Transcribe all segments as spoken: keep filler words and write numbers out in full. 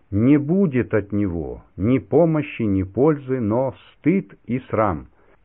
Не будет от него ни помощи, ни пользы, но стыд и срам.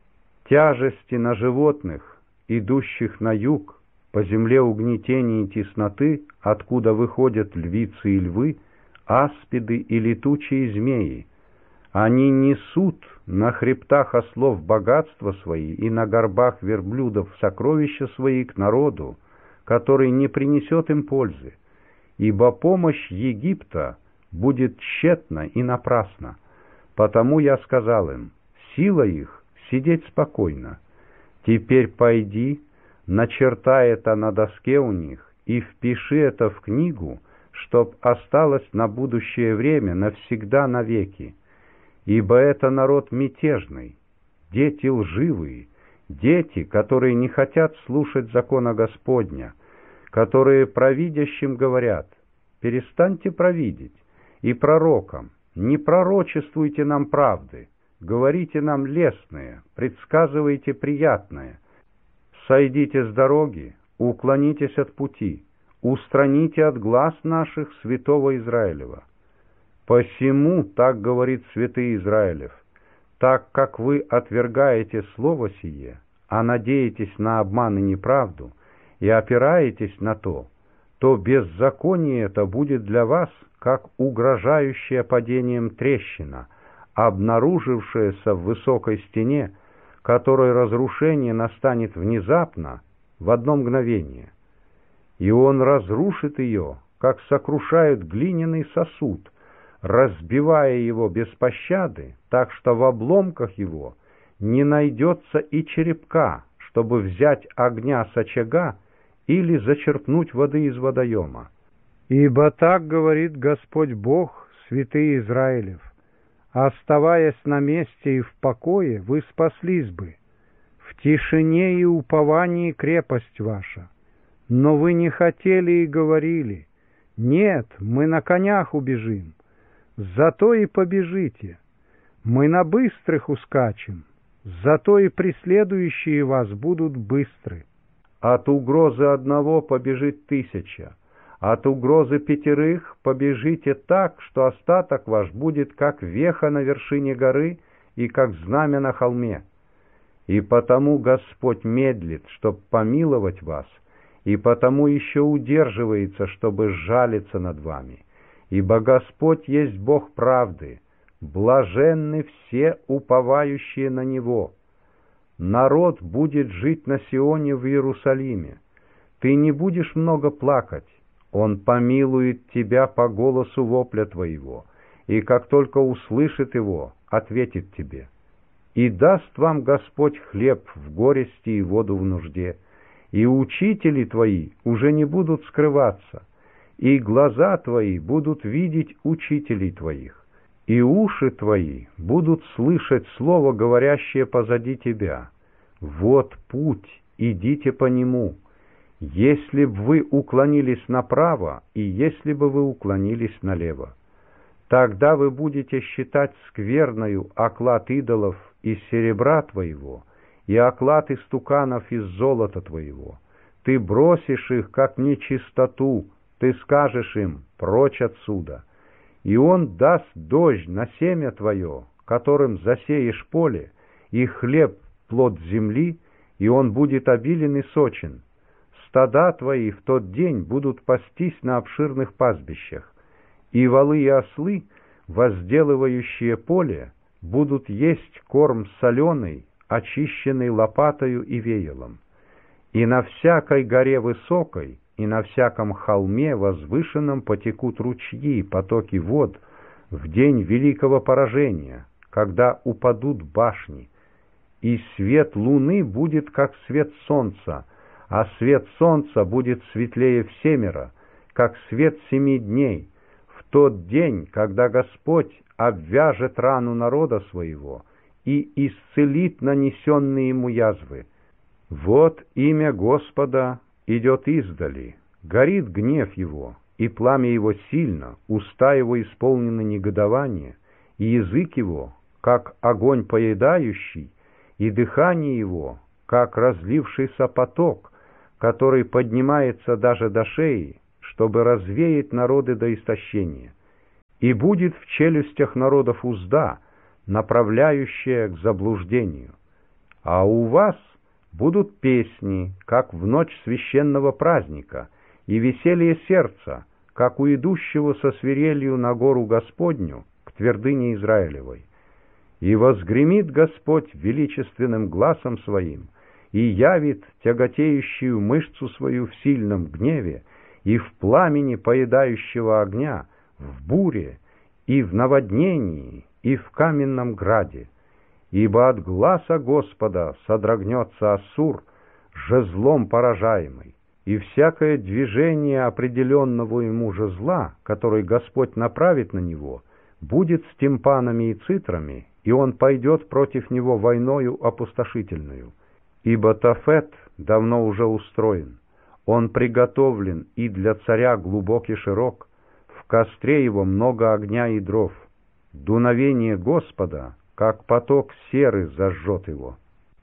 Тяжести на животных, идущих на юг, по земле угнетения и тесноты, откуда выходят львицы и львы, аспиды и летучие змеи. Они несут на хребтах ослов богатства свои и на горбах верблюдов сокровища свои к народу, который не принесет им пользы, ибо помощь Египта будет тщетна и напрасна. Потому я сказал им: сила их сидеть спокойно. Теперь пойди, начертай это на доске у них и впиши это в книгу, чтоб осталось на будущее время навсегда навеки. Ибо это народ мятежный, дети лживые, дети, которые не хотят слушать закона Господня, которые провидящим говорят: перестаньте провидеть, и пророкам: не пророчествуйте нам правды, говорите нам лестное, предсказывайте приятное. Сойдите с дороги, уклонитесь от пути, устраните от глаз наших святого Израилева. Посему так говорит святый Израилев: так как вы отвергаете слово сие, а надеетесь на обман и неправду, и опираетесь на то, то беззаконие это будет для вас, как угрожающая падением трещина, обнаружившаяся в высокой стене, которой разрушение настанет внезапно, в одно мгновение. И он разрушит ее, как сокрушают глиняный сосуд, разбивая его без пощады, так что в обломках его не найдется и черепка, чтобы взять огня с очага или зачерпнуть воды из водоема. Ибо так говорит Господь Бог, святый Израилев: оставаясь на месте и в покое, вы спаслись бы, в тишине и уповании крепость ваша. Но вы не хотели и говорили: нет, мы на конях убежим. Зато и побежите. Мы на быстрых ускачем, зато и преследующие вас будут быстры. От угрозы одного побежит тысяча, от угрозы пятерых побежите так, что остаток ваш будет как веха на вершине горы и как знамя на холме. И потому Господь медлит, чтоб помиловать вас, и потому еще удерживается, чтобы сжалиться над вами. Ибо Господь есть Бог правды, блаженны все уповающие на Него. Народ будет жить на Сионе в Иерусалиме. Ты не будешь много плакать, Он помилует тебя по голосу вопля твоего, и как только услышит его, ответит тебе. И даст вам Господь хлеб в горести и воду в нужде, и учители твои уже не будут скрываться, и глаза твои будут видеть учителей твоих, и уши твои будут слышать слово, говорящее позади тебя. Вот путь, идите по нему. Если б вы уклонились направо, и если бы вы уклонились налево, тогда вы будете считать скверною оклад идолов из серебра твоего и оклад истуканов из золота твоего. Ты бросишь их, как нечистоту, ты скажешь им: прочь отсюда. И он даст дождь на семя твое, которым засеешь поле, и хлеб плод земли, и он будет обилен и сочен. Стада твои в тот день будут пастись на обширных пастбищах, и волы и ослы, возделывающие поле, будут есть корм соленый, очищенный лопатою и веялом. И на всякой горе высокой, и на всяком холме возвышенном потекут ручьи, потоки вод в день великого поражения, когда упадут башни. И свет луны будет, как свет солнца, а свет солнца будет светлее всемеро, как свет семи дней, в тот день, когда Господь обвяжет рану народа своего и исцелит нанесенные ему язвы. Вот имя Господа идет издали, горит гнев его, и пламя его сильно, уста его исполнены негодования, и язык его, как огонь поедающий, и дыхание его, как разлившийся поток, который поднимается даже до шеи, чтобы развеять народы до истощения. и будет в челюстях народов узда, направляющая к заблуждению. А у вас будут песни, как в ночь священного праздника, и веселье сердца, как у идущего со свирелью на гору Господню, к твердыне Израилевой. И возгремит Господь величественным гласом своим, и явит тяготеющую мышцу свою в сильном гневе, и в пламени поедающего огня, в буре, и в наводнении, и в каменном граде. Ибо от гласа Господа содрогнется Ассур, жезлом поражаемый, и всякое движение определенного ему жезла, который Господь направит на него, будет с тимпанами и цитрами, и он пойдет против него войною опустошительную. Ибо Тофет давно уже устроен, он приготовлен и для царя глубок и широк, в костре его много огня и дров. Дуновение Господа, как поток серы, зажжет его.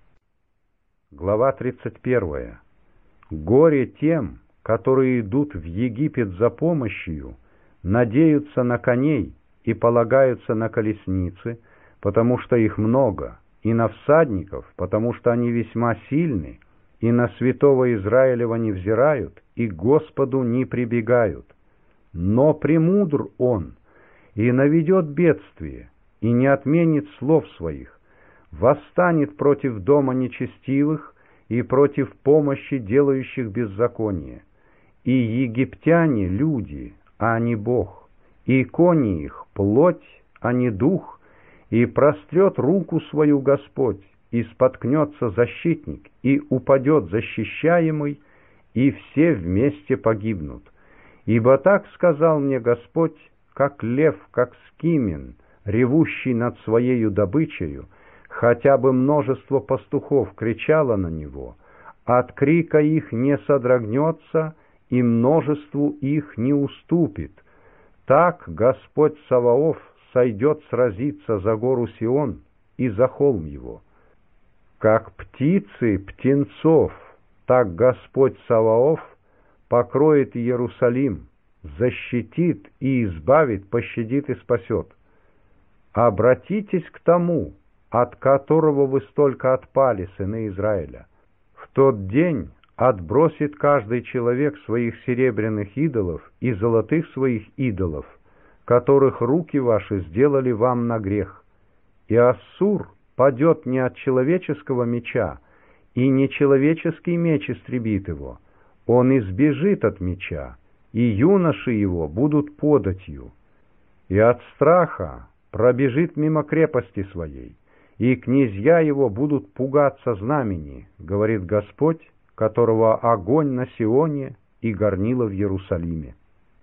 Глава тридцать первая. Горе тем, которые идут в Египет за помощью, надеются на коней и полагаются на колесницы, потому что их много, и на всадников, потому что они весьма сильны, и на святого Израилева не взирают, и к Господу не прибегают. Но премудр он, и наведет бедствие, и не отменит слов своих, восстанет против дома нечестивых и против помощи делающих беззаконие. И египтяне — люди, а не Бог, и кони их — плоть, а не дух, и прострет руку свою Господь, и споткнется защитник, и упадет защищаемый, и все вместе погибнут. Ибо так сказал мне Господь, как лев, как скимен, ревущий над своею добычею, хотя бы множество пастухов кричало на него, от крика их не содрогнется, и множеству их не уступит. Так Господь Саваоф сойдет сразиться за гору Сион и за холм его. Как птицы птенцов, так Господь Саваоф покроет Иерусалим, защитит и избавит, пощадит и спасет. Обратитесь к тому, от которого вы столько отпали, сыны Израиля. В тот день отбросит каждый человек своих серебряных идолов и золотых своих идолов, которых руки ваши сделали вам на грех. И Ассур падет не от человеческого меча, и не человеческий меч истребит его. Он избежит от меча, и юноши его будут податью. И от страха пробежит мимо крепости своей, и князья его будут пугаться знамени, говорит Господь, которого огонь на Сионе и горнило в Иерусалиме.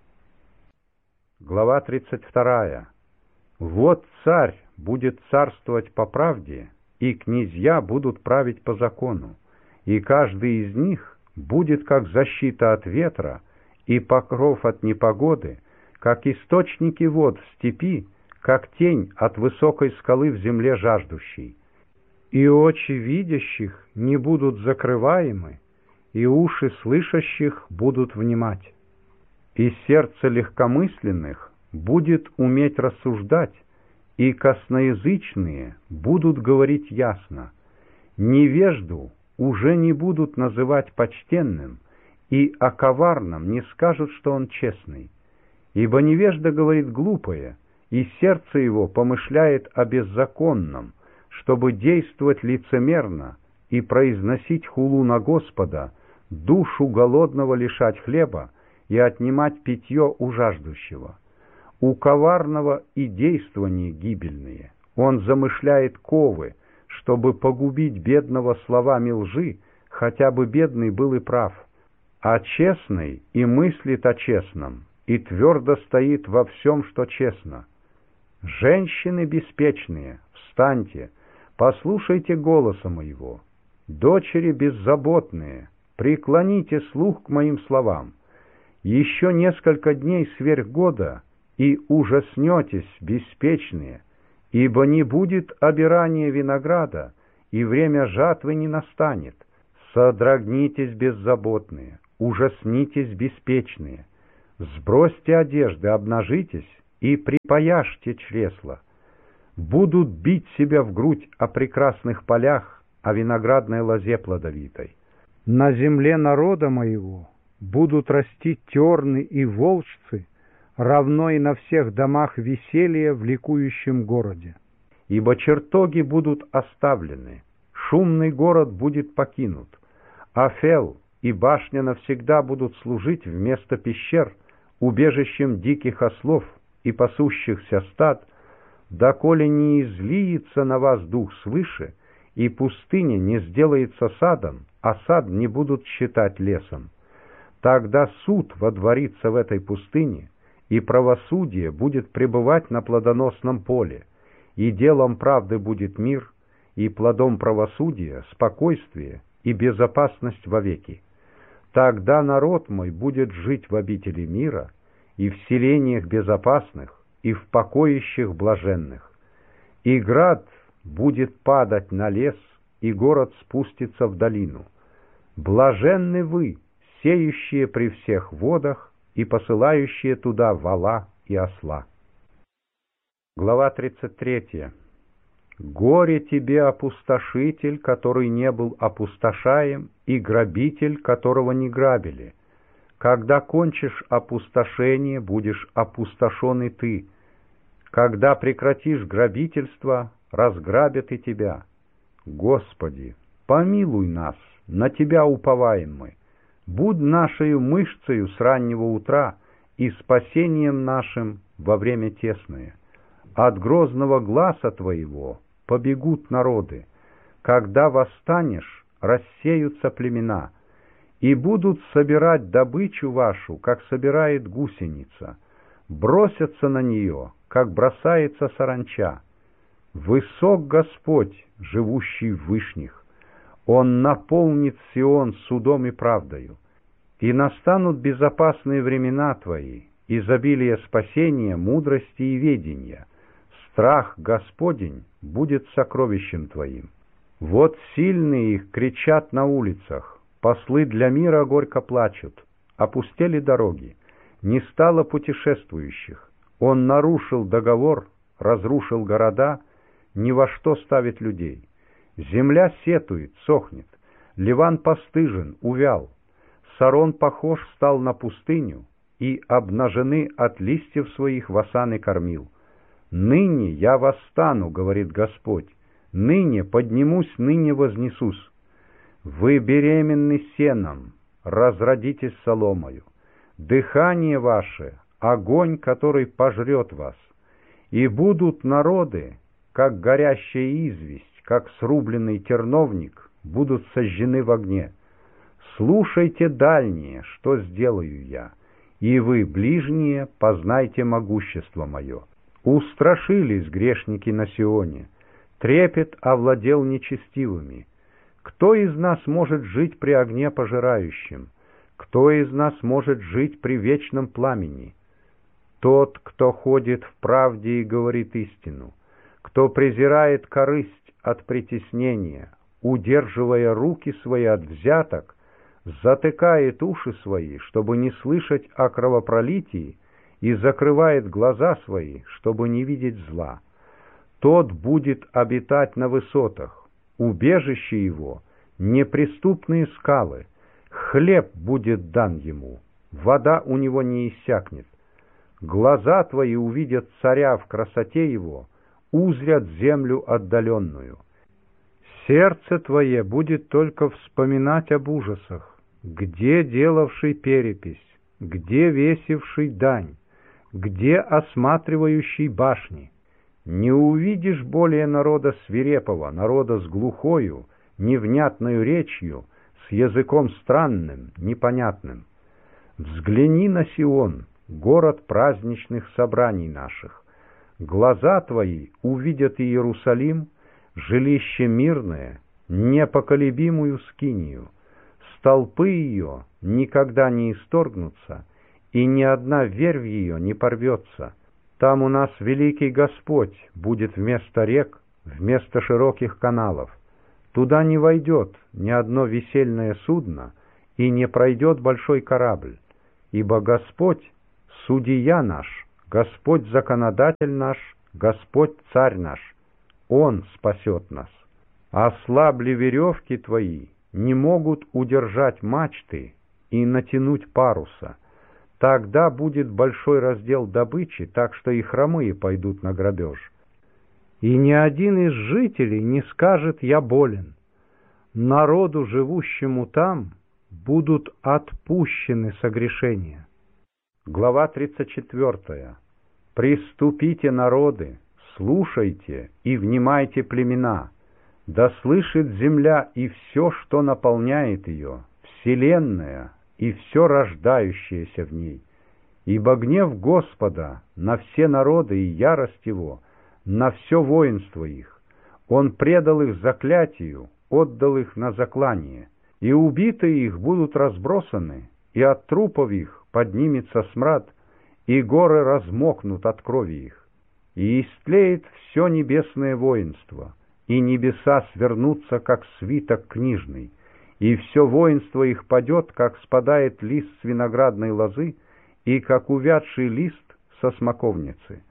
Глава тридцать вторая. Вот царь будет царствовать по правде, и князья будут править по закону, и каждый из них будет как защита от ветра и покров от непогоды, как источники вод в степи, как тень от высокой скалы в земле жаждущей. И очи видящих не будут закрываемы, и уши слышащих будут внимать. И сердце легкомысленных будет уметь рассуждать, и косноязычные будут говорить ясно. Невежду уже не будут называть почтенным, и о коварном не скажут, что он честный. Ибо невежда говорит глупое, и сердце его помышляет о беззаконном, чтобы действовать лицемерно и произносить хулу на Господа, душу голодного лишать хлеба и отнимать питье у жаждущего. У коварного и действования гибельные. Он замышляет ковы, чтобы погубить бедного словами лжи, хотя бы бедный был и прав. А честный и мыслит о честном, и твердо стоит во всем, что честно. Женщины беспечные, встаньте, послушайте голоса моего. Дочери беззаботные, преклоните слух к моим словам. Еще несколько дней сверх года, и ужаснетесь, беспечные, ибо не будет обирания винограда, и время жатвы не настанет. Содрогнитесь, беззаботные, ужаснитесь, беспечные. Сбросьте одежды, обнажитесь, и припаяшьте чресла. Будут бить себя в грудь о прекрасных полях, о виноградной лозе плодовитой. На земле народа моего будут расти терны и волжцы, равно и на всех домах веселья в ликующем городе. Ибо чертоги будут оставлены, шумный город будет покинут, Афел и башня навсегда будут служить вместо пещер, убежищем диких ослов и пасущихся стад, доколе не излиется на вас дух свыше, и пустыня не сделается садом, а сад не будут считать лесом. Тогда суд водворится в этой пустыне, и правосудие будет пребывать на плодоносном поле, и делом правды будет мир, и плодом правосудия спокойствие и безопасность вовеки. Тогда народ мой будет жить в обители мира, и в селениях безопасных, и в покоищах блаженных. И град будет падать на лес, и город спустится в долину. Блаженны вы, сеющие при всех водах и посылающие туда вола и осла. Глава тридцать третья. Горе тебе, опустошитель, который не был опустошаем, и грабитель, которого не грабили. Когда кончишь опустошение, будешь опустошен и ты. Когда прекратишь грабительство, разграбят и тебя. Господи, помилуй нас, на Тебя уповаем мы. Будь нашею мышцею с раннего утра и спасением нашим во время тесное. От грозного гласа Твоего побегут народы. Когда восстанешь, рассеются племена, и будут собирать добычу вашу, как собирает гусеница, бросятся на нее, как бросается саранча. Высок Господь, живущий в вышних, Он наполнит Сион судом и правдою, и настанут безопасные времена Твои, изобилие спасения, мудрости и ведения. Страх Господень будет сокровищем Твоим. Вот сильные их кричат на улицах, послы для мира горько плачут, опустели дороги, не стало путешествующих. Он нарушил договор, разрушил города, ни во что ставит людей. Земля сетует, сохнет, Ливан постыжен, увял, Сарон похож стал на пустыню, и обнажены от листьев своих васаны кормил. «Ныне я восстану, — говорит Господь, — ныне поднимусь, ныне вознесусь. Вы беременны сеном, разродитесь соломою. Дыхание ваше — огонь, который пожрет вас. И будут народы, как горящая известь, как срубленный терновник, будут сожжены в огне. Слушайте, дальние, что сделаю я, и вы, ближние, познайте могущество мое». Устрашились грешники на Сионе, трепет овладел нечестивыми. Кто из нас может жить при огне пожирающем? Кто из нас может жить при вечном пламени? Тот, кто ходит в правде и говорит истину, кто презирает корысть от притеснения, удерживая руки свои от взяток, затыкает уши свои, чтобы не слышать о кровопролитии, и закрывает глаза свои, чтобы не видеть зла. Тот будет обитать на высотах, убежище его — неприступные скалы, хлеб будет дан ему, вода у него не иссякнет. Глаза твои увидят царя в красоте его, узрят землю отдаленную. Сердце твое будет только вспоминать об ужасах, где делавший перепись, где весивший дань, где осматривающий башни. Не увидишь более народа свирепого, народа с глухою, невнятною речью, с языком странным, непонятным. Взгляни на Сион, город праздничных собраний наших. Глаза твои увидят Иерусалим, жилище мирное, непоколебимую скинию. Столпы ее никогда не исторгнутся, и ни одна вервь ее не порвется. Там у нас великий Господь будет вместо рек, вместо широких каналов. Туда не войдет ни одно весельное судно, и не пройдет большой корабль, ибо Господь — судья наш, Господь законодатель наш, Господь царь наш, Он спасет нас. Ослабли веревки твои, не могут удержать мачты и натянуть паруса. Тогда будет большой раздел добычи, так что и хромые пойдут на грабеж. И ни один из жителей не скажет «я болен». Народу, живущему там, будут отпущены согрешения. Глава тридцать четвёртая. «Приступите, народы, слушайте и внимайте племена. Да слышит земля и все, что наполняет ее, вселенная и все рождающееся в ней. Ибо гнев Господа на все народы и ярость Его на все воинство их. Он предал их заклятию, отдал их на заклание, и убитые их будут разбросаны, и от трупов их поднимется смрад, и горы размокнут от крови их. И истлеет все небесное воинство, и небеса свернутся, как свиток книжный, и все воинство их падет, как спадает лист с виноградной лозы, и как увядший лист со смоковницы.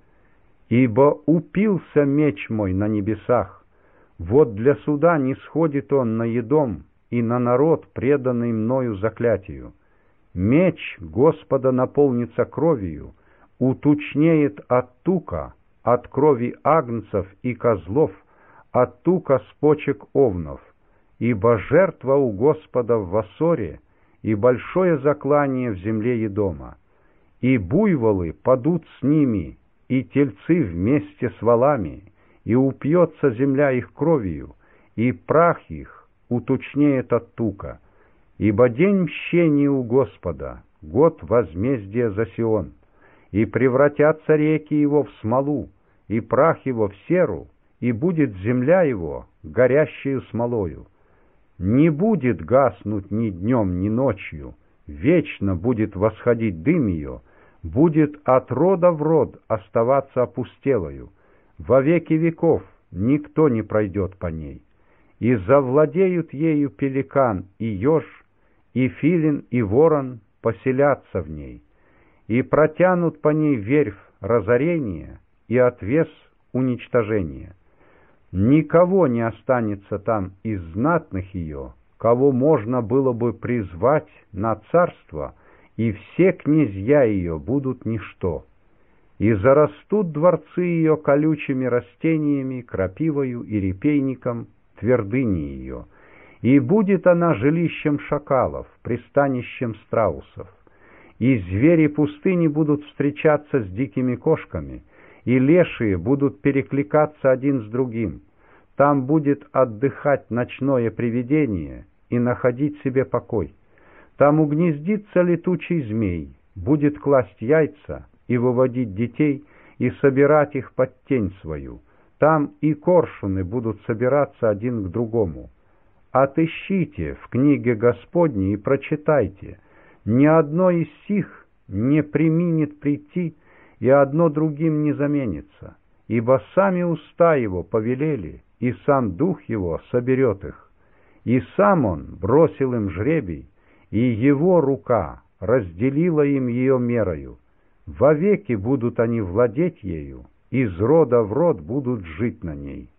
Ибо упился меч мой на небесах, вот для суда не сходит он на едом, и на народ, преданный мною заклятию. Меч Господа наполнится кровью, утучнеет от тука, от крови агнцев и козлов, от тука с почек овнов. Ибо жертва у Господа в Вассоре, и большое заклание в земле Едома. И буйволы падут с ними, и тельцы вместе с волами, и упьется земля их кровью, и прах их утучнеет от тука. Ибо день мщения у Господа, год возмездия за Сион, и превратятся реки его в смолу, и прах его в серу, и будет земля его горящею смолою. Не будет гаснуть ни днем, ни ночью, вечно будет восходить дым ее, будет от рода в род оставаться опустелою, во веки веков никто не пройдет по ней. И завладеют ею пеликан и еж, и филин и ворон поселятся в ней, и протянут по ней верфь разорения и отвес уничтожения. Никого не останется там из знатных ее, кого можно было бы призвать на царство, и все князья ее будут ничто. И зарастут дворцы ее колючими растениями, крапивою и репейником, твердыни ее, и будет она жилищем шакалов, пристанищем страусов. И звери пустыни будут встречаться с дикими кошками, и лешие будут перекликаться один с другим. Там будет отдыхать ночное привидение и находить себе покой. Там угнездится летучий змей, будет класть яйца и выводить детей, и собирать их под тень свою. Там и коршуны будут собираться один к другому. Отыщите в книге Господней и прочитайте. Ни одно из сих не преминет прийти, и одно другим не заменится, ибо сами уста его повелели, и сам дух его соберет их. И сам он бросил им жребий, и его рука разделила им ее мерою. Вовеки будут они владеть ею, из рода в род будут жить на ней.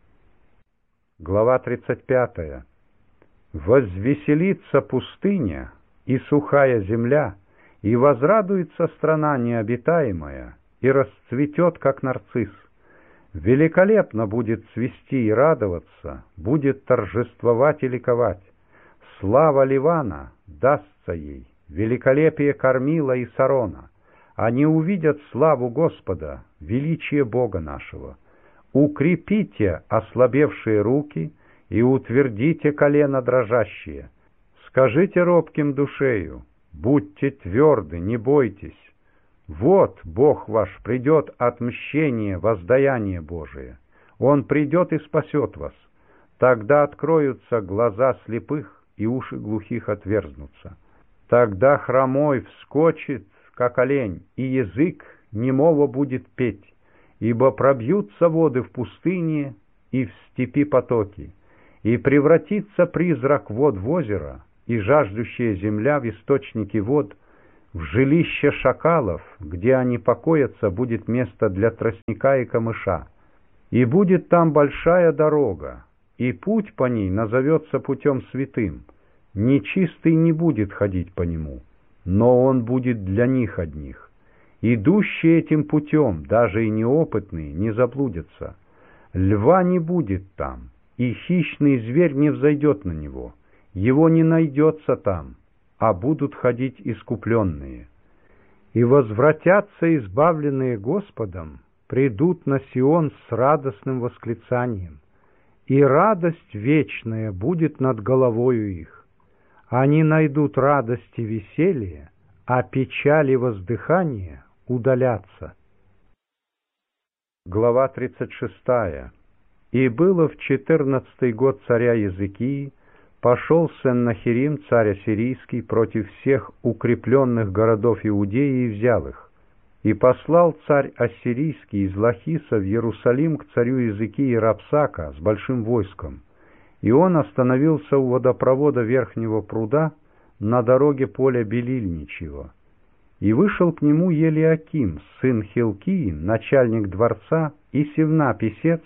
Глава тридцать пятая. Возвеселится пустыня и сухая земля, и возрадуется страна необитаемая, и расцветет, как нарцисс. Великолепно будет цвести и радоваться, будет торжествовать и ликовать. Слава Ливана дастся ей, великолепие Кормила и Сарона. Они увидят славу Господа, величие Бога нашего. Укрепите ослабевшие руки и утвердите колено дрожащие. Скажите робким душею: будьте тверды, не бойтесь. Вот Бог ваш придет от мщения, воздаяние Божие. Он придет и спасет вас. Тогда откроются глаза слепых, и уши глухих отверзнутся. Тогда хромой вскочит, как олень, и язык немого будет петь, ибо пробьются воды в пустыне и в степи потоки, и превратится призрак вод в озеро, и жаждущая земля в источники вод. В жилище шакалов, где они покоятся, будет место для тростника и камыша. И будет там большая дорога, и путь по ней назовется путем святым. Нечистый не будет ходить по нему, но он будет для них одних. Идущие этим путем, даже и неопытные, не заблудятся. Льва не будет там, и хищный зверь не взойдет на него. Его не найдется там, а будут ходить искупленные. И возвратятся избавленные Господом, придут на Сион с радостным восклицанием, и радость вечная будет над головою их. Они найдут радость и веселье, а печаль и воздыхание удалятся. Глава тридцать шестая. И было в четырнадцатый год царя Езекии, пошел Сеннахерим, царь ассирийский, против всех укрепленных городов Иудеи и взял их. И послал царь ассирийский из Лахиса в Иерусалим к царю Езекии Рапсака с большим войском. И он остановился у водопровода Верхнего пруда на дороге поля Белильничьего. И вышел к нему Елиаким, сын Хилкии, начальник дворца, и Севна, писец,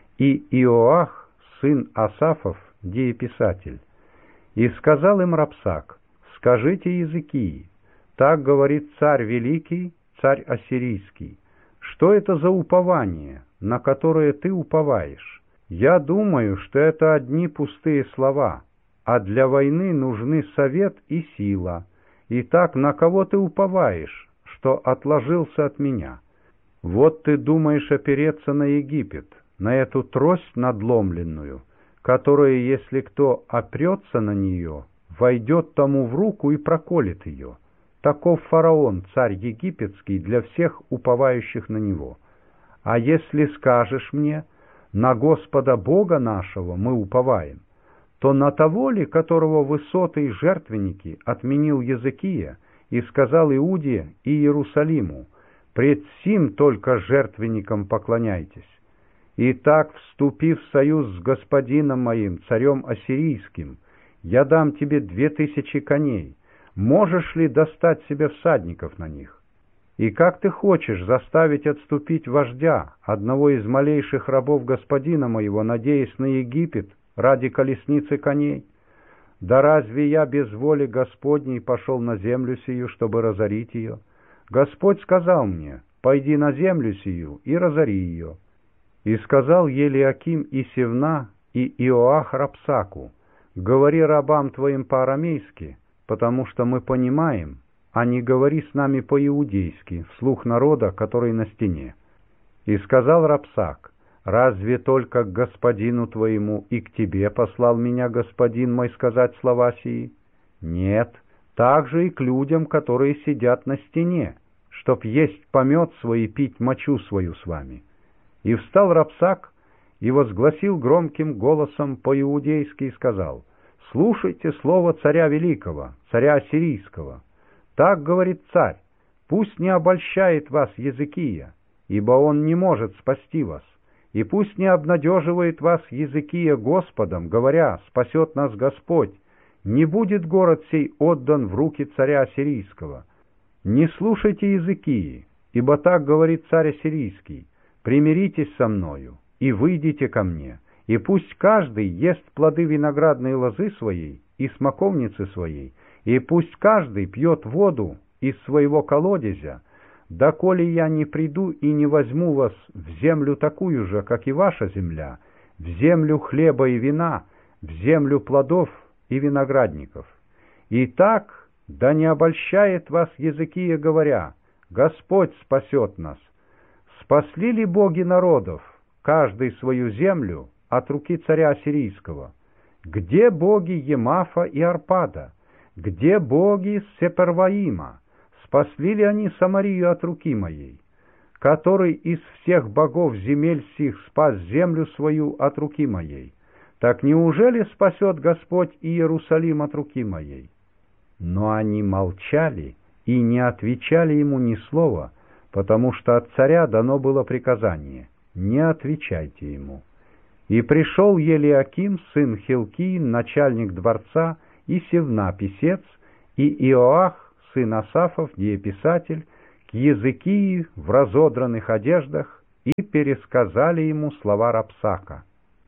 и Иоах, сын Асафов, дееписатель. И сказал им Рапсак: «Скажите Езекии, так говорит царь великий, царь ассирийский, что это за упование, на которое ты уповаешь? Я думаю, что это одни пустые слова, а для войны нужны совет и сила. Итак, на кого ты уповаешь, что отложился от меня? Вот ты думаешь опереться на Египет, на эту трость надломленную, которая, если кто опрется на нее, войдет тому в руку и проколет ее. Таков фараон, царь египетский, для всех уповающих на него. А если скажешь мне: на Господа Бога нашего мы уповаем, то на того ли, которого высоты и жертвенники отменил Езекия и сказал Иуде и Иерусалиму: пред сим только жертвенникам поклоняйтесь. Итак, вступив в союз с господином моим, царем ассирийским, я дам тебе две тысячи коней. Можешь ли достать себе всадников на них? И как ты хочешь заставить отступить вождя, одного из малейших рабов господина моего, надеясь на Египет ради колесницы коней? Да разве я без воли Господней пошел на землю сию, чтобы разорить ее? Господь сказал мне: пойди на землю сию и разори ее. И сказал Елиаким и Севна и Иоах Рапсаку: говори рабам твоим по-арамейски, потому что мы понимаем, а не говори с нами по-иудейски, вслух народа, который на стене. И сказал Рапсак: разве только к господину твоему и к тебе послал меня господин мой сказать слова сии? Нет, также и к людям, которые сидят на стене, чтоб есть помет свой и пить мочу свою с вами. И встал Рапсак и возгласил громким голосом по-иудейски и сказал: слушайте слово царя великого, царя ассирийского. Так говорит царь: пусть не обольщает вас Езекия, ибо он не может спасти вас, и пусть не обнадеживает вас Езекия Господом, говоря: спасет нас Господь. Не будет город сей отдан в руки царя ассирийского. Не слушайте Езекии, ибо так говорит царь ассирийский: примиритесь со мною и выйдите ко мне, и пусть каждый ест плоды виноградной лозы своей и смоковницы своей, и пусть каждый пьет воду из своего колодезя, доколе я не приду и не возьму вас в землю такую же, как и ваша земля, в землю хлеба и вина, в землю плодов и виноградников. Итак, да не обольщает вас Езекия, говоря: Господь спасет нас. Спасли ли боги народов, каждый свою землю, от руки царя ассирийского? Где боги Емафа и Арпада? Где боги Сеперваима? Спасли ли они Самарию от руки моей? Который из всех богов земель сих спас землю свою от руки моей? Так неужели спасет Господь и Иерусалим от руки моей? Но они молчали и не отвечали ему ни слова, потому что от царя дано было приказание: не отвечайте ему. И пришел Елиаким, сын Хилкии, начальник дворца, и Севна, писец, и Иоах, сын Асафов, дееписатель, к Езекии в разодранных одеждах, и пересказали ему слова Рапсака.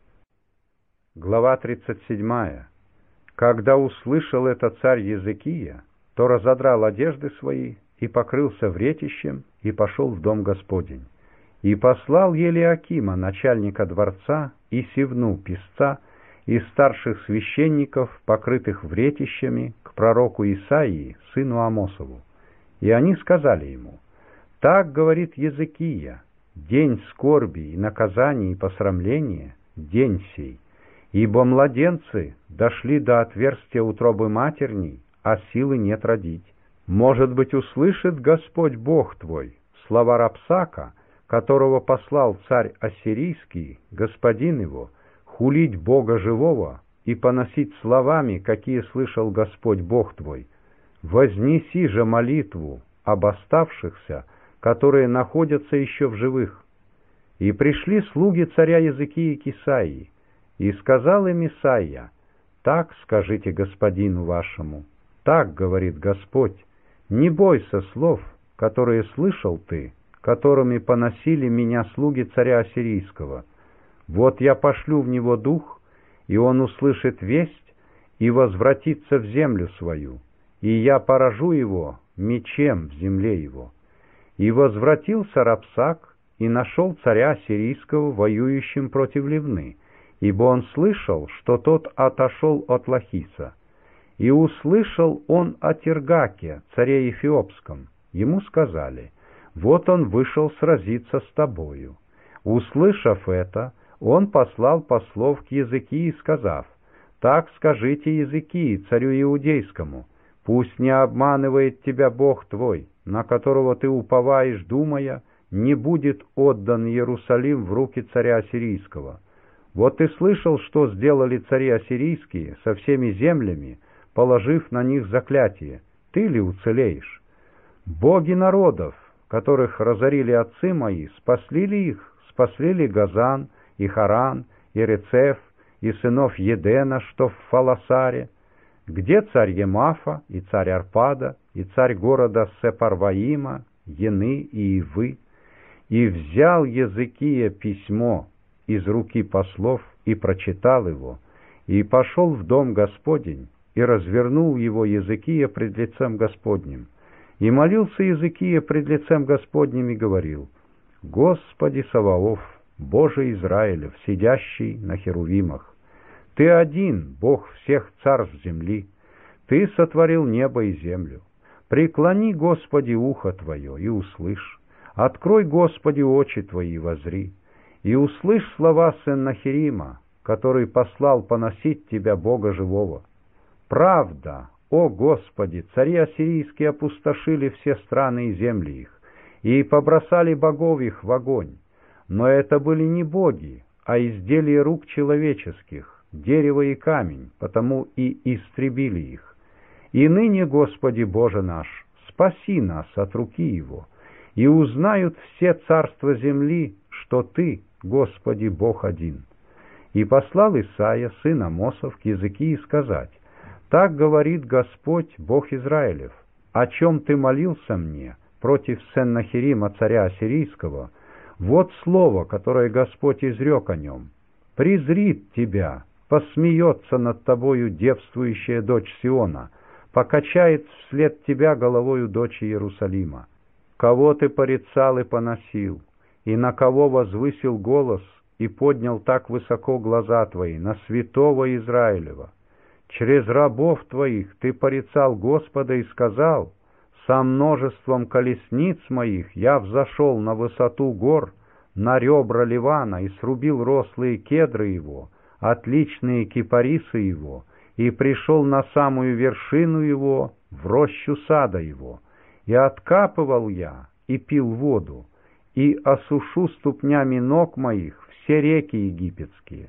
Глава тридцать седьмая. Когда услышал это царь Езекия, то разодрал одежды свои и покрылся вретищем и пошел в дом Господень. И послал Елиакима, начальника дворца, и Севну, писца, и старших священников, покрытых вретищами, к пророку Исаии, сыну Амосову. И они сказали ему: «Так говорит Езекия, день скорби и наказания и посрамления, день сей, ибо младенцы дошли до отверстия утробы матерней, а силы нет родить. Может быть, услышит Господь Бог твой слова Рапсака, которого послал царь ассирийский, господин его, хулить Бога живого и поносить словами, какие слышал Господь Бог твой. Вознеси же молитву об оставшихся, которые находятся еще в живых». И пришли слуги царя Езекии к Исаии, и сказал им Исаия: «Так скажите господину вашему, так говорит Господь, не бойся слов, которые слышал ты, которыми поносили меня слуги царя ассирийского. Вот я пошлю в него дух, и он услышит весть и возвратится в землю свою, и я поражу его мечем в земле его». И возвратился Рапсак и нашел царя ассирийского воюющим против Ливны, ибо он слышал, что тот отошел от Лахиса. И услышал он о Тергаке, царе Эфиопском. Ему сказали: «Вот он вышел сразиться с тобою». Услышав это, он послал послов к Езекии, сказав: «Так скажите Езекии, царю иудейскому, пусть не обманывает тебя Бог твой, на которого ты уповаешь, думая, не будет отдан Иерусалим в руки царя ассирийского. Вот ты слышал, что сделали цари ассирийские со всеми землями, положив на них заклятие. Ты ли уцелеешь? Боги народов, которых разорили отцы мои, спасли ли их? Спасли ли Газан, и Харан, и Рецеф, и сынов Едена, что в Фаласаре? Где царь Емафа, и царь Арпада, и царь города Сепарваима, Ены и Ивы?» И взял Езекия письмо из руки послов и прочитал его, и пошел в дом Господень, и развернул его Езекия пред лицем Господним. И молился Езекия пред лицем Господним и говорил: «Господи Саваоф, Боже Израилев, сидящий на херувимах, Ты один, Бог всех царств земли, Ты сотворил небо и землю. Преклони, Господи, ухо Твое и услышь. Открой, Господи, очи Твои и возри, и услышь слова Сеннахерима, который послал поносить Тебя, Бога живого. Правда, о Господи, цари ассирийские опустошили все страны и земли их, и побросали богов их в огонь. Но это были не боги, а изделия рук человеческих, дерево и камень, потому и истребили их. И ныне, Господи Боже наш, спаси нас от руки его, и узнают все царства земли, что Ты, Господи, Бог один». И послал Исаия, сын Амосов, к Езекии сказать: «Так говорит Господь, Бог Израилев, о чем ты молился мне против Сеннахерима, царя ассирийского, вот слово, которое Господь изрек о нем. Презрит тебя, посмеется над тобою девствующая дочь Сиона, покачает вслед тебя головою дочь Иерусалима. Кого ты порицал и поносил, и на кого возвысил голос и поднял так высоко глаза твои, на святого Израилева? Через рабов твоих ты порицал Господа и сказал: со множеством колесниц моих я взошел на высоту гор, на ребра Ливана, и срубил рослые кедры его, отличные кипарисы его, и пришел на самую вершину его, в рощу сада его. И откапывал я, и пил воду, и осушу ступнями ног моих все реки египетские.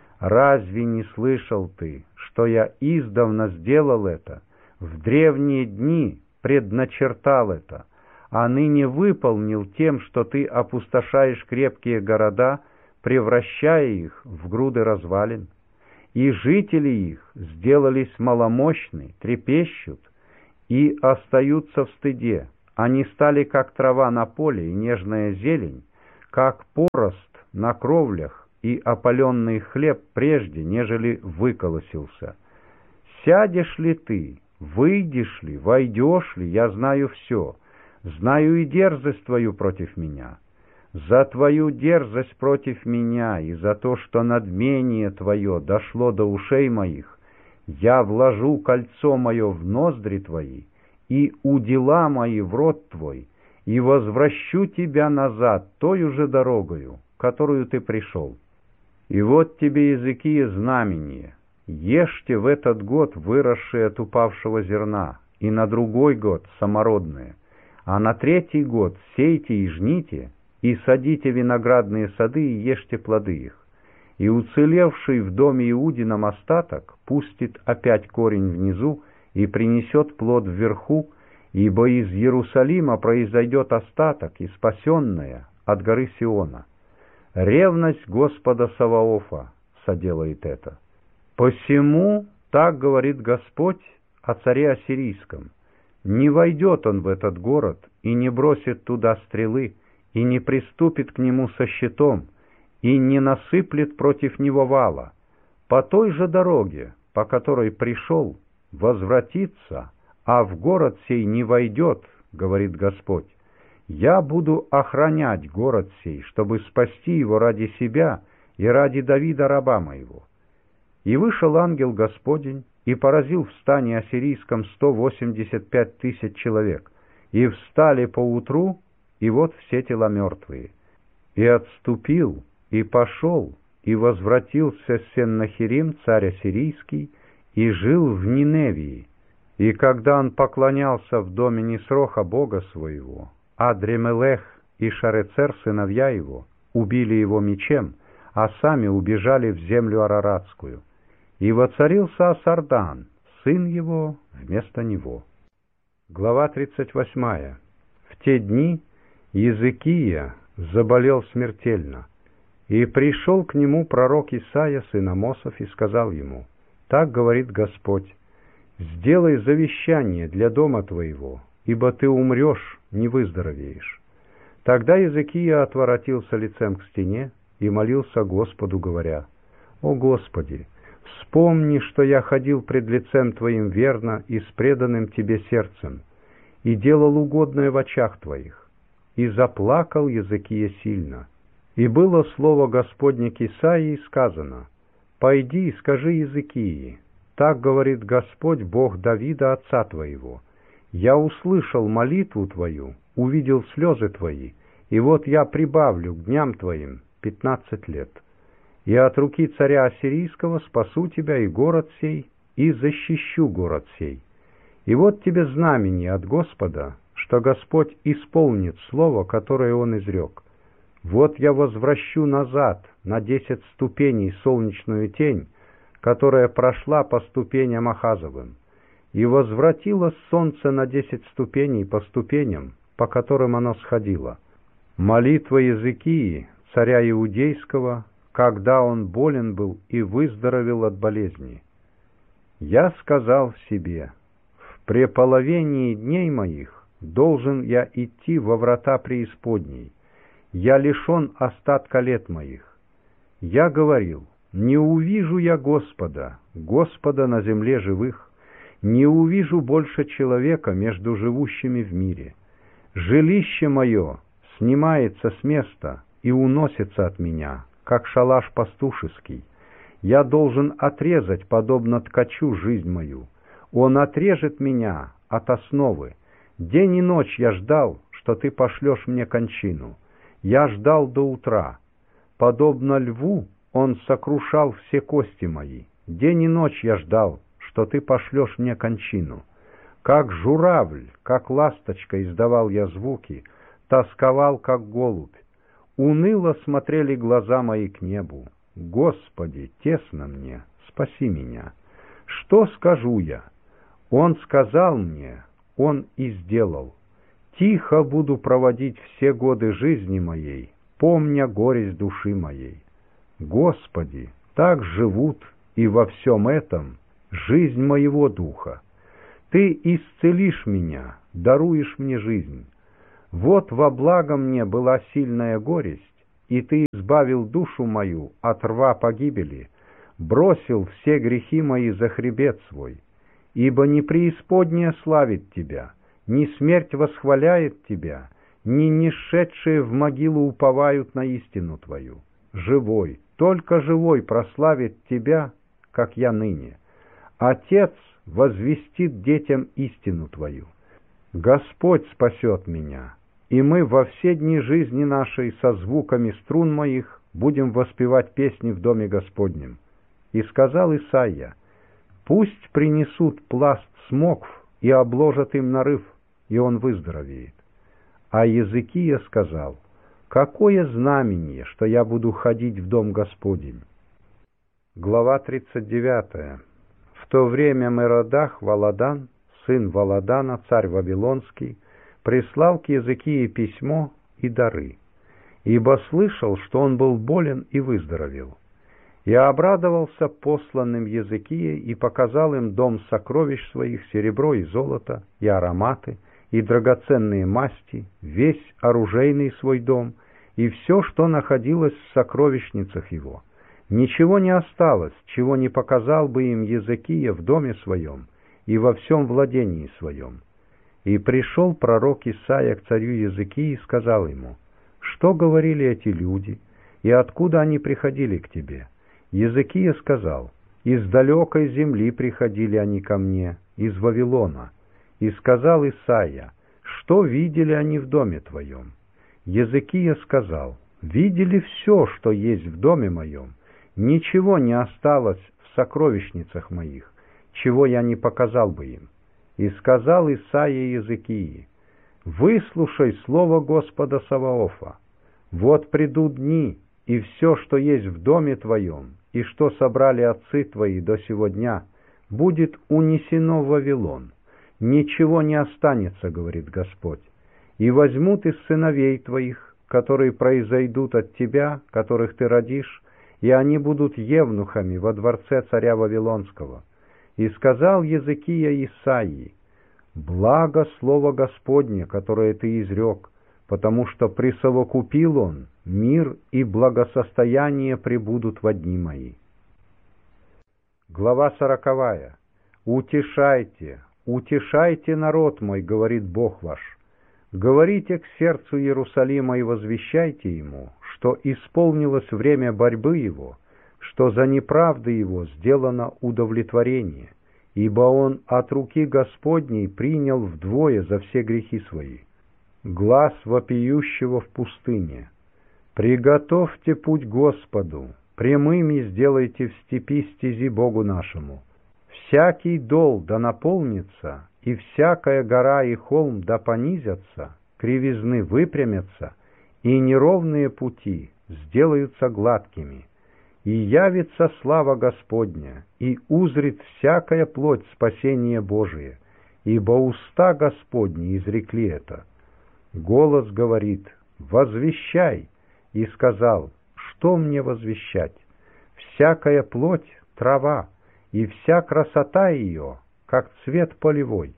Разве не слышал ты, что я издавна сделал это, в древние дни предначертал это, а ныне выполнил тем, что ты опустошаешь крепкие города, превращая их в груды развалин? И жители их сделались маломощны, трепещут, и остаются в стыде. Они стали, как трава на поле и нежная зелень, как порост на кровлях и опаленный хлеб прежде, нежели выколосился. Сядешь ли ты, выйдешь ли, войдешь ли, я знаю все, знаю и дерзость твою против меня. За твою дерзость против меня и за то, что надмение твое дошло до ушей моих, я вложу кольцо мое в ноздри твои и удила мои в рот твой, и возвращу тебя назад тою же дорогою, которую ты пришел. И вот тебе, Иезекия, знамение. Ешьте в этот год выросшее от упавшего зерна, и на другой год самородное, а на третий год сейте и жните, и садите виноградные сады и ешьте плоды их. И уцелевший в доме Иудином остаток пустит опять корень внизу и принесет плод вверху, ибо из Иерусалима произойдет остаток и спасенное от горы Сиона. Ревность Господа Саваофа соделает это. Посему так говорит Господь о царе Ассирийском: не войдет он в этот город и не бросит туда стрелы, и не приступит к нему со щитом, и не насыплет против него вала. По той же дороге, по которой пришел, возвратится, а в город сей не войдет, говорит Господь. Я буду охранять город сей, чтобы спасти его ради себя и ради Давида раба моего. И вышел ангел Господень и поразил в стане ассирийском сто восемьдесят пять тысяч человек, и встали поутру, и вот все тела мертвые. И отступил, и пошел, и возвратился Сеннахерим, царь ассирийский, и жил в Ниневии. И когда он поклонялся в доме Нисроха, бога своего, Адремелех и Шарецер, сыновья его, убили его мечем, а сами убежали в землю Араратскую. И воцарился Асардан, сын его, вместо него. Глава тридцать восьмая. В те дни Иезекия заболел смертельно, и пришел к нему пророк Исаия, сын Амосов, и сказал ему: «Так говорит Господь, сделай завещание для дома твоего, ибо ты умрешь, не выздоровеешь». Тогда Иезекия отворотился лицем к стене и молился Господу, говоря: «О Господи, вспомни, что я ходил пред лицем Твоим верно и с преданным Тебе сердцем, и делал угодное в очах Твоих». И заплакал Иезекия сильно. И было слово Господне к Исаии сказано: «Пойди и скажи Иезекии, так говорит Господь, Бог Давида, отца твоего: я услышал молитву твою, увидел слезы твои, и вот я прибавлю к дням твоим пятнадцать лет. И от руки царя ассирийского спасу тебя и город сей, и защищу город сей. И вот тебе знамение от Господа, что Господь исполнит слово, которое Он изрек. Вот я возвращу назад на десять ступеней солнечную тень, которая прошла по ступеням Ахазовым, и возвратилось солнце на десять ступеней по ступеням, по которым оно сходило». Молитва Иезекии, царя Иудейского, когда он болен был и выздоровел от болезни. «Я сказал в себе: в преполовении дней моих должен я идти во врата преисподней. Я лишен остатка лет моих. Я говорил: не увижу я Господа, Господа на земле живых, не увижу больше человека между живущими в мире. Жилище мое снимается с места и уносится от меня, как шалаш пастушеский. Я должен отрезать, подобно ткачу, жизнь мою. Он отрежет меня от основы. День и ночь я ждал, что ты пошлешь мне кончину. Я ждал до утра. Подобно льву он сокрушал все кости мои. День и ночь я ждал, что ты пошлешь мне кончину. Как журавль, как ласточка издавал я звуки, тосковал, как голубь. Уныло смотрели глаза мои к небу. Господи, тесно мне, спаси меня. Что скажу я? Он сказал мне, Он и сделал. Тихо буду проводить все годы жизни моей, помня горесть души моей. Господи, так живут и во всем этом жизнь моего духа. Ты исцелишь меня, даруешь мне жизнь. Вот во благо мне была сильная горесть, и Ты избавил душу мою от рва погибели, бросил все грехи мои за хребет свой. Ибо не преисподняя славит Тебя, ни смерть восхваляет Тебя, ни нишедшие в могилу уповают на истину Твою. Живой, только живой прославит Тебя, как я ныне. Отец возвестит детям истину Твою. Господь спасет меня, и мы во все дни жизни нашей со звуками струн моих будем воспевать песни в доме Господнем. И сказал Исаия: пусть принесут пласт смокв и обложат им нарыв, и он выздоровеет. А Езекия сказал: какое знамение, что я буду ходить в дом Господень? Глава тридцать девятая. В то время Меродах Валадан, сын Валадана, царь Вавилонский, прислал к Езекии письмо и дары, ибо слышал, что он был болен и выздоровел. Я обрадовался посланным Езекией и показал им дом сокровищ своих, серебро и золото, и ароматы, и драгоценные масти, весь оружейный свой дом, и все, что находилось в сокровищницах его. Ничего не осталось, чего не показал бы им Езекия в доме своем и во всем владении своем. И пришел пророк Исаия к царю Езекии и сказал ему: что говорили эти люди, и откуда они приходили к тебе? Езекия сказал: из далекой земли приходили они ко мне, из Вавилона. И сказал Исаия: что видели они в доме твоем? Езекия сказал: видели все, что есть в доме моем, ничего не осталось в сокровищницах моих, чего я не показал бы им. И сказал Исаия Езекии: выслушай слово Господа Саваофа. Вот придут дни, и все, что есть в доме твоем, и что собрали отцы твои до сего дня, будет унесено в Вавилон. Ничего не останется, говорит Господь. И возьмут из сыновей твоих, которые произойдут от тебя, которых ты родишь, и они будут евнухами во дворце царя Вавилонского. И сказал Езекия Исаии: благо слово Господне, которое ты изрек, потому что присовокупил он, мир и благосостояние пребудут во дни мои. Глава сороковая. Утешайте, утешайте народ мой, говорит Бог ваш. Говорите к сердцу Иерусалима и возвещайте ему, что исполнилось время борьбы его, что за неправды его сделано удовлетворение, ибо он от руки Господней принял вдвое за все грехи свои. Глас вопиющего в пустыне: приготовьте путь Господу, прямыми сделайте в степи стези Богу нашему. Всякий дол да наполнится, и всякая гора и холм да понизятся, кривизны выпрямятся, и неровные пути сделаются гладкими. И явится слава Господня, и узрит всякая плоть спасение Божие, ибо уста Господни изрекли это. Голос говорит: возвещай, и сказал: что мне возвещать? Всякая плоть — трава, и вся красота ее, как цвет полевой.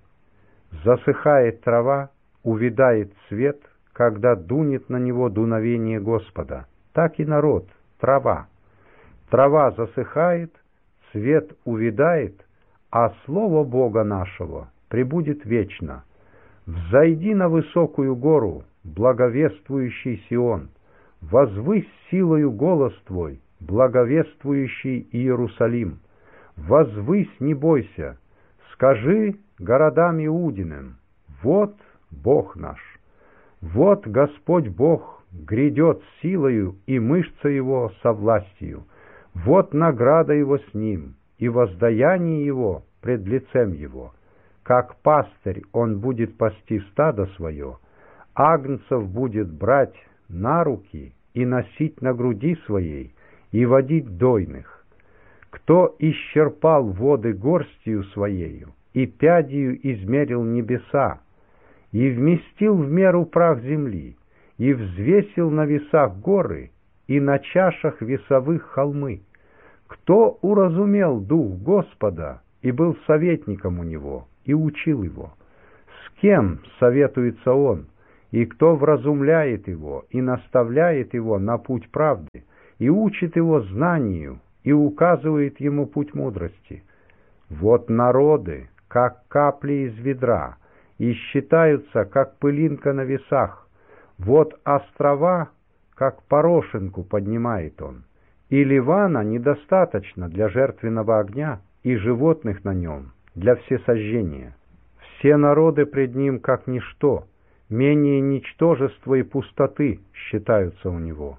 Засыхает трава, увядает цвет, когда дунет на него дуновение Господа. Так и народ — трава. Трава засыхает, цвет увядает, а слово Бога нашего пребудет вечно. Взойди на высокую гору, благовествующий Сион, возвысь силою голос твой, благовествующий Иерусалим. Возвысь, не бойся, скажи городам Иудиным: вот Бог наш, вот Господь Бог грядет силою, и мышца его со властью, вот награда его с ним, и воздаяние его пред лицем его. Как пастырь он будет пасти стадо свое, агнцев будет брать на руки и носить на груди своей, и водить дойных. Кто исчерпал воды горстью своею, и пядью измерил небеса, и вместил в меру прах земли, и взвесил на весах горы, и на чашах весовых холмы. Кто уразумел дух Господа, и был советником у него, и учил его? С кем советуется он, и кто вразумляет его, и наставляет его на путь правды, и учит его знанию, и указывает ему путь мудрости? Вот народы, как капли из ведра, и считаются, как пылинка на весах. Вот острова, как порошинку поднимает он. И Ливана недостаточно для жертвенного огня, и животных на нем для всесожжения. Все народы пред ним как ничто, менее ничтожества и пустоты считаются у него.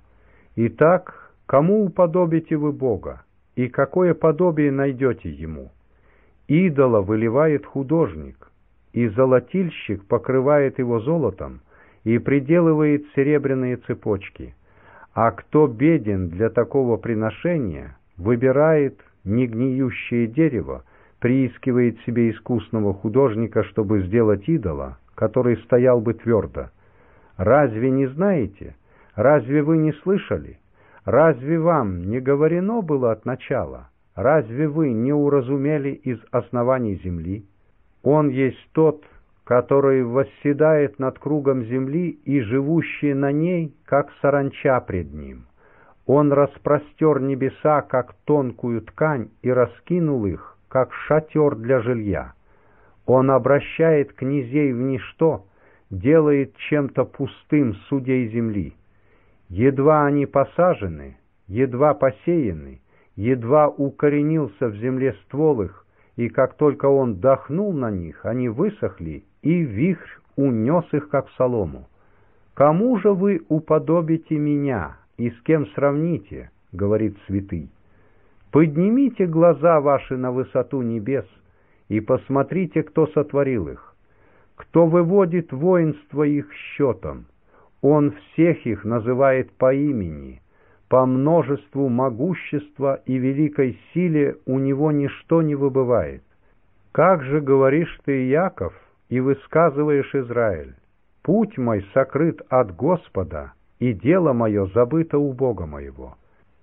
Итак, кому уподобите вы Бога, и какое подобие найдете ему? Идола выливает художник, и золотильщик покрывает его золотом и приделывает серебряные цепочки. А кто беден для такого приношения, выбирает негниющее дерево, приискивает себе искусного художника, чтобы сделать идола, который стоял бы твердо. Разве не знаете? Разве вы не слышали? Разве вам не говорено было от начала? Разве вы не уразумели из оснований земли? Он есть тот, который восседает над кругом земли, и живущие на ней, как саранча пред ним. Он распростер небеса, как тонкую ткань, и раскинул их, как шатер для жилья. Он обращает князей в ничто, делает чем-то пустым судей земли. Едва они посажены, едва посеяны, едва укоренился в земле ствол их, и как только он дохнул на них, они высохли, и вихрь унес их, как солому. «Кому же вы уподобите меня, и с кем сравните?» — говорит святый. «Поднимите глаза ваши на высоту небес, и посмотрите, кто сотворил их, кто выводит воинство их счетом. Он всех их называет по имени. По множеству могущества и великой силе у него ничто не выбывает. Как же говоришь ты, Яков, и высказываешь, Израиль: путь мой сокрыт от Господа, и дело мое забыто у Бога моего.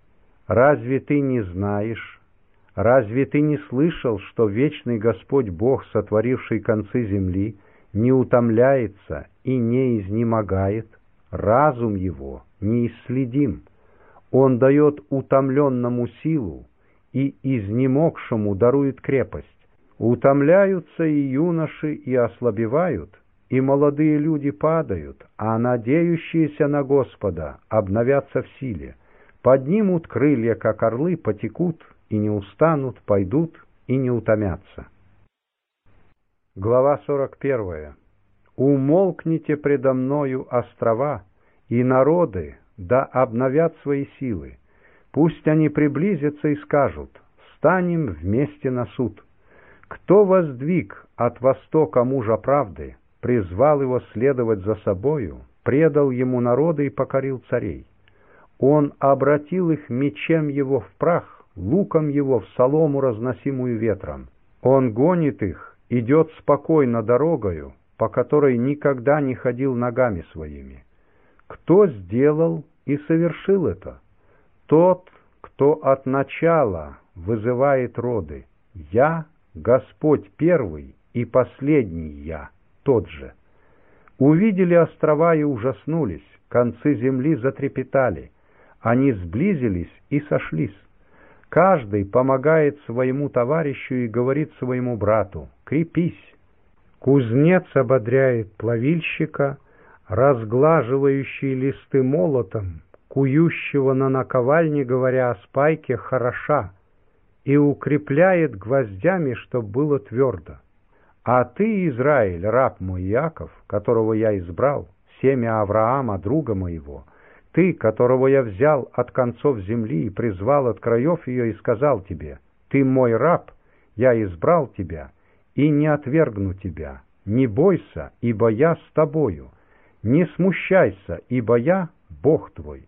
Разве ты не знаешь, разве ты не слышал, что вечный Господь Бог, сотворивший концы земли, не утомляется и не изнемогает? Разум его неисследим. Он дает утомленному силу, и изнемогшему дарует крепость. Утомляются и юноши, и ослабевают, и молодые люди падают, а надеющиеся на Господа обновятся в силе. Поднимут крылья, как орлы, потекут, и не устанут, пойдут, и не утомятся. Глава сорок первая. «Умолкните предо мною, острова, и народы, да обновят свои силы. Пусть они приблизятся и скажут: станем вместе на суд. Кто воздвиг от востока мужа правды, призвал его следовать за собою, предал ему народы и покорил царей? Он обратил их мечем его в прах, луком его в солому, разносимую ветром. Он гонит их, идет спокойно дорогою, по которой никогда не ходил ногами своими. Кто сделал и совершил это? Тот, кто от начала вызывает роды. Я, Господь первый и последний я, тот же. Увидели острова и ужаснулись, концы земли затрепетали, они сблизились и сошлись. Каждый помогает своему товарищу и говорит своему брату: крепись. Кузнец ободряет плавильщика, разглаживающий листы молотом, кующего на наковальне, говоря о спайке: хороша, и укрепляет гвоздями, чтоб было твердо. А ты, Израиль, раб мой Яков, которого я избрал, семя Авраама, друга моего, ты, которого я взял от концов земли и призвал от краев ее, и сказал тебе: ты мой раб, я избрал тебя и не отвергну тебя. Не бойся, ибо я с тобою. Не смущайся, ибо я Бог твой.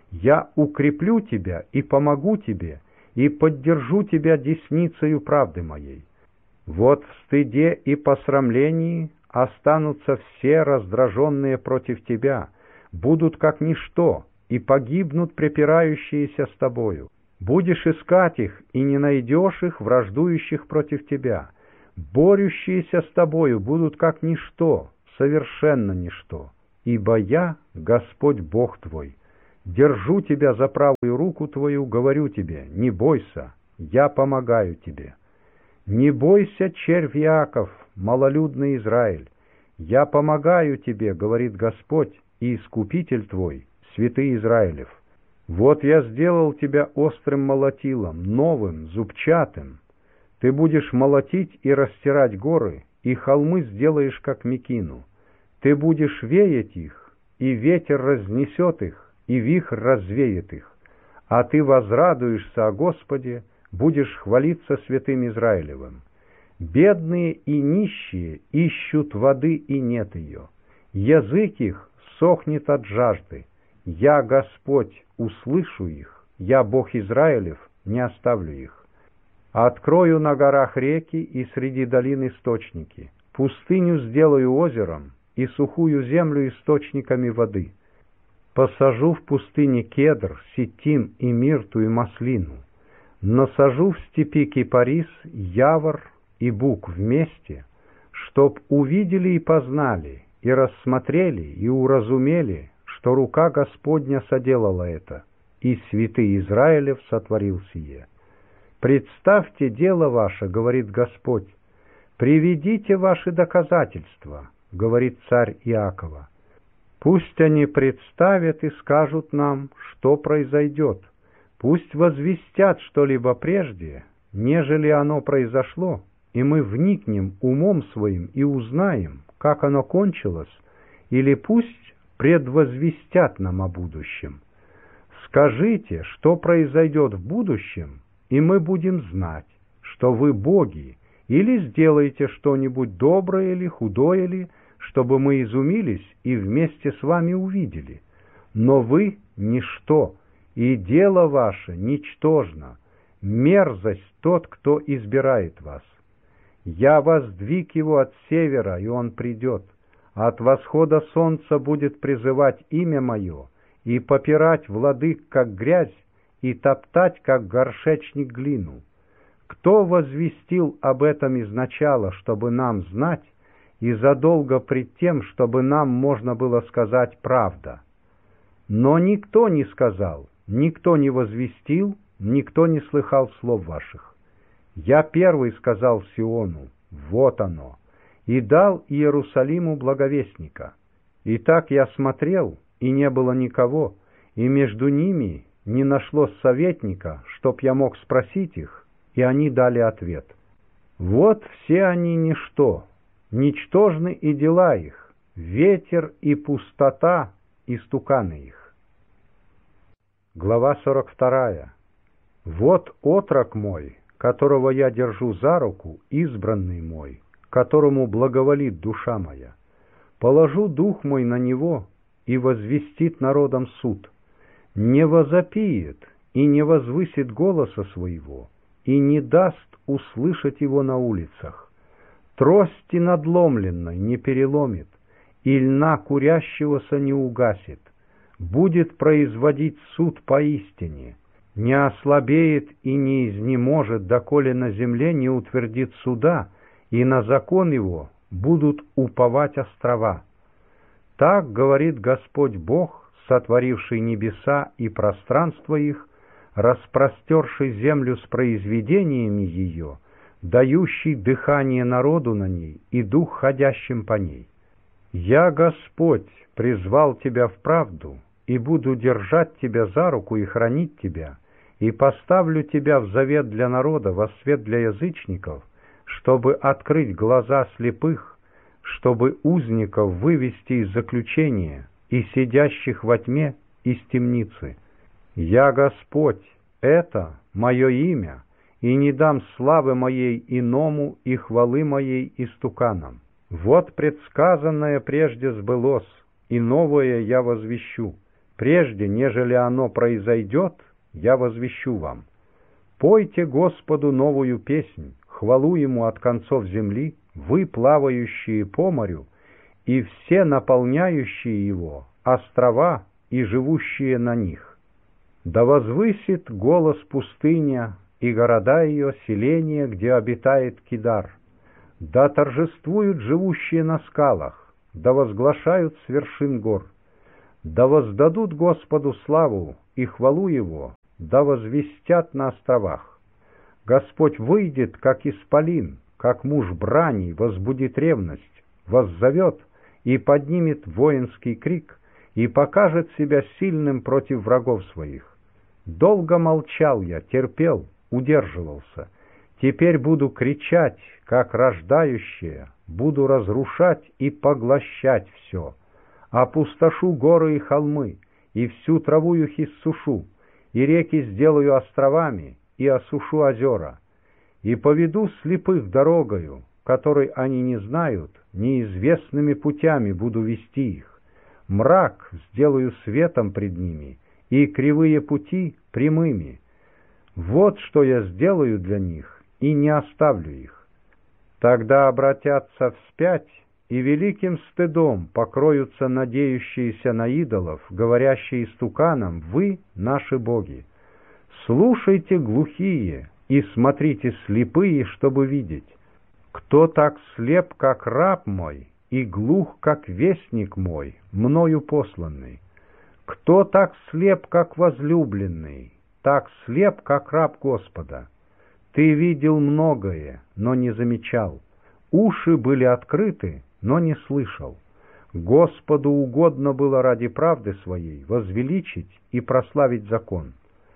Я укреплю тебя и помогу тебе, и поддержу тебя десницею правды моей. Вот в стыде и посрамлении останутся все раздраженные против тебя, будут как ничто, и погибнут препирающиеся с тобою. Будешь искать их, и не найдешь их, враждующих против тебя. Борющиеся с тобою будут как ничто, совершенно ничто, ибо я, Господь Бог твой, держу тебя за правую руку твою, говорю тебе, не бойся, я помогаю тебе. Не бойся, червь Иаков, малолюдный Израиль, я помогаю тебе, говорит Господь и Искупитель твой, святый Израилев. Вот я сделал тебя острым молотилом, новым, зубчатым. Ты будешь молотить и растирать горы, и холмы сделаешь, как мекину. Ты будешь веять их, и ветер разнесет их, и вихрь развеет их. А ты возрадуешься о Господе, будешь хвалиться святым Израилевым. Бедные и нищие ищут воды, и нет ее. Язык их сохнет от жажды. Я, Господь, услышу их, я, Бог Израилев, не оставлю их. Открою на горах реки и среди долин источники. Пустыню сделаю озером, и сухую землю источниками воды. Посажу в пустыне кедр, ситим и мирту и маслину. Насажу в степи кипарис, явор и бук вместе, чтоб увидели и познали, и рассмотрели, и уразумели, что рука Господня соделала это, и святый Израилев сотворил сие. Представьте дело ваше, говорит Господь, приведите ваши доказательства, говорит царь Иакова. Пусть они представят и скажут нам, что произойдет. Пусть возвестят что-либо прежде, нежели оно произошло, и мы вникнем умом своим и узнаем, как оно кончилось, или пусть предвозвестят нам о будущем. Скажите, что произойдет в будущем, и мы будем знать, что вы боги, или сделаете что-нибудь доброе или худое ли, чтобы мы изумились и вместе с вами увидели. Но вы — ничто, и дело ваше ничтожно, мерзость тот, кто избирает вас. Я воздвиг его от севера, и он придет, а от восхода солнца будет призывать имя мое, и попирать владык, как грязь, и топтать, как горшечник, глину. Кто возвестил об этом изначала, чтобы нам знать, и задолго пред тем, чтобы нам можно было сказать правда? Но никто не сказал, никто не возвестил, никто не слыхал слов ваших. Я первый сказал Сиону, вот оно, и дал Иерусалиму благовестника. Итак, я смотрел, и не было никого, и между ними не нашлось советника, чтоб я мог спросить их, и они дали ответ. Вот все они ничто, ничтожны и дела их, ветер и пустота, и стуканы их. Глава сорок вторая. Вот отрок мой, которого я держу за руку, избранный мой, которому благоволит душа моя. Положу дух мой на него, и возвестит народам суд. Не возопиет и не возвысит голоса своего, и не даст услышать его на улицах. Трости надломленной не переломит, и льна курящегося не угасит. Будет производить суд поистине, не ослабеет и не изнеможет, доколе на земле не утвердит суда, и на закон его будут уповать острова. Так говорит Господь Бог, сотворивший небеса и пространство их, распростерший землю с произведениями ее, дающий дыхание народу на ней и дух ходящим по ней. Я, Господь, призвал тебя в правду, и буду держать тебя за руку и хранить тебя, и поставлю тебя в завет для народа, во свет для язычников, чтобы открыть глаза слепых, чтобы узников вывести из заключения, и сидящих во тьме из темницы. Я Господь, это мое имя, и не дам славы моей иному и хвалы моей истуканам. Вот предсказанное прежде сбылось, и новое я возвещу. Прежде, нежели оно произойдет, я возвещу вам. Пойте Господу новую песнь, хвалу Ему от концов земли, вы, плавающие по морю, и все наполняющие его, острова и живущие на них. Да возвысит голос пустыня и города ее, селения, где обитает Кидар. Да торжествуют живущие на скалах, да возглашают с вершин гор. Да воздадут Господу славу и хвалу Его, да возвестят на островах. Господь выйдет, как исполин, как муж брани, возбудит ревность, воззовет и поднимет воинский крик, и покажет себя сильным против врагов своих. Долго молчал я, терпел, удерживался. Теперь буду кричать, как рождающие, буду разрушать и поглощать все. Опустошу горы и холмы, и всю траву их иссушу, и реки сделаю островами, и осушу озера. И поведу слепых дорогою, которой они не знают, неизвестными путями буду вести их. Мрак сделаю светом пред ними, и кривые пути прямыми. Вот что я сделаю для них, и не оставлю их. Тогда обратятся вспять, и великим стыдом покроются надеющиеся на идолов, говорящие истуканам: «Вы наши боги». Слушайте, глухие, и смотрите, слепые, чтобы видеть. Кто так слеп, как раб мой, и глух, как вестник мой, мною посланный? Кто так слеп, как возлюбленный, так слеп, как раб Господа? Ты видел многое, но не замечал. Уши были открыты, но не слышал. Господу угодно было ради правды своей возвеличить и прославить закон.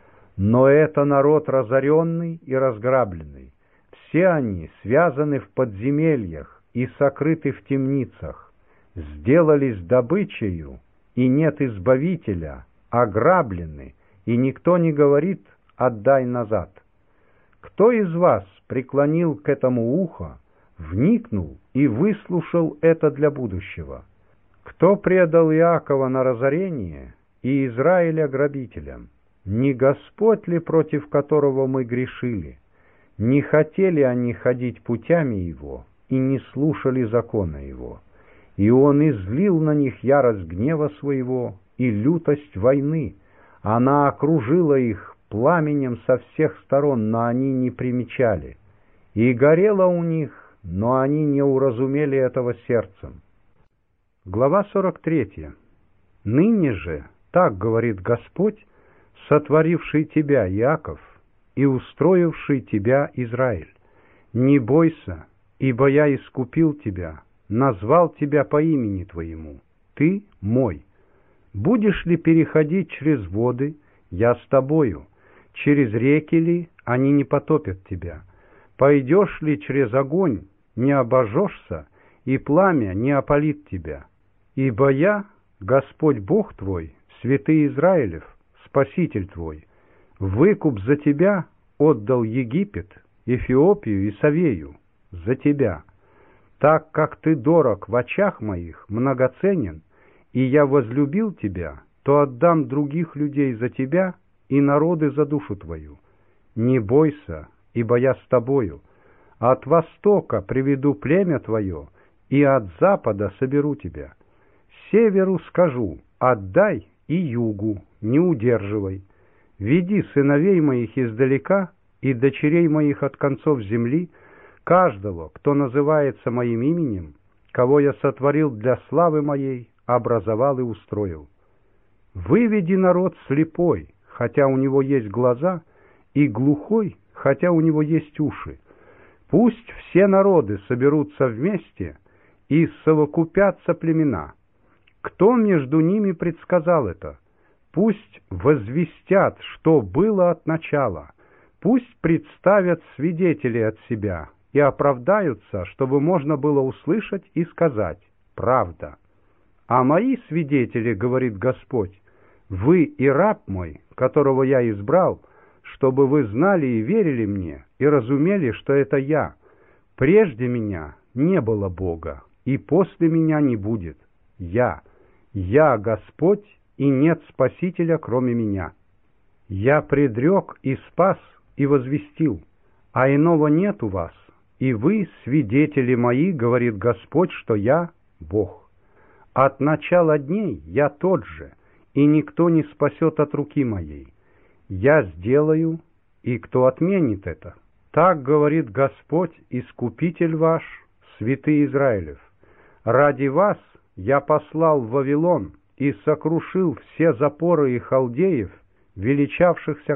Но это народ разоренный и разграбленный. Все они связаны в подземельях и сокрыты в темницах, сделались добычею, и нет избавителя, ограблены, и никто не говорит: «Отдай назад». Кто из вас преклонил к этому ухо, вникнул и выслушал это для будущего? Кто предал Иакова на разорение и Израиля грабителям? Не Господь ли, против которого мы грешили? Не хотели они ходить путями Его и не слушали закона Его. И Он излил на них ярость гнева Своего и лютость войны. Она окружила их пламенем со всех сторон, но они не примечали. И горело у них, но они не уразумели этого сердцем. Глава сорок третья. «Ныне же, так говорит Господь, сотворивший тебя, Иаков, и устроивший тебя, Израиль: не бойся, ибо я искупил тебя, назвал тебя по имени твоему, ты мой. Будешь ли переходить через воды, я с тобою, через реки ли, они не потопят тебя. Пойдешь ли через огонь, не обожжешься, и пламя не опалит тебя. Ибо я, Господь Бог твой, святый Израилев, Спаситель твой, выкуп за тебя отдал Египет, Эфиопию и Савею, за тебя. Так как ты дорог в очах моих, многоценен, и я возлюбил тебя, то отдам других людей за тебя и народы за душу твою. Не бойся, ибо я с тобою. От востока приведу племя твое, и от запада соберу тебя. Северу скажу: отдай, и югу не удерживай. Веди сыновей моих издалека и дочерей моих от концов земли, каждого, кто называется моим именем, кого я сотворил для славы моей, образовал и устроил. Выведи народ слепой, хотя у него есть глаза, и глухой, хотя у него есть уши. Пусть все народы соберутся вместе и совокупятся племена. Кто между ними предсказал это? Пусть возвестят, что было от начала. Пусть представят свидетелей от себя и оправдаются, чтобы можно было услышать и сказать: правда. А мои свидетели, говорит Господь, вы и раб мой, которого я избрал, чтобы вы знали и верили мне, и разумели, что это я. Прежде меня не было Бога, и после меня не будет. Я, я Господь, и нет Спасителя, кроме меня. Я предрек и спас, и возвестил, а иного нет у вас, и вы, свидетели мои, говорит Господь, что я Бог. От начала дней я тот же, и никто не спасет от руки моей. Я сделаю, и кто отменит это? Так говорит Господь, Искупитель ваш, святые Израилев, ради вас я послал в Вавилон и сокрушил все запоры и халдеев, величавшихся